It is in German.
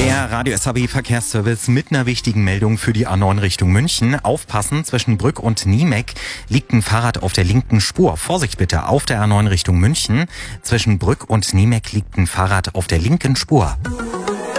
Der Radio SAB Verkehrsservice mit einer wichtigen Meldung für die A9 Richtung München. Aufpassen, zwischen Brück und Niemek liegt ein Fahrrad auf der linken Spur. Vorsicht bitte, auf der A9 Richtung München. Zwischen Brück und Niemek liegt ein Fahrrad auf der linken Spur.